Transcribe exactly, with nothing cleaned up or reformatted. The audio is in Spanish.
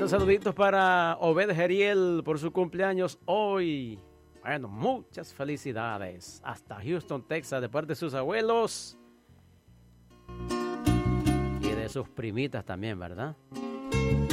Bueno, saluditos para Obed Jeriel por su cumpleaños hoy. Bueno, muchas felicidades. Hasta Houston, Texas, de parte de sus abuelos. Y de sus primitas también, ¿verdad?